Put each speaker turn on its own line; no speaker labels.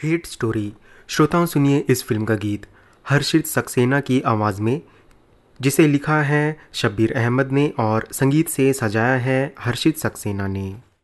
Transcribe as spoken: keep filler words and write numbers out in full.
Fate story. श्रोताओं सुनिए इस फिल्म का गीत हर्षित सक्सेना की आवाज़ में, जिसे लिखा है शब्बीर अहमद ने और संगीत से सजाया है हर्षित सक्सेना ने।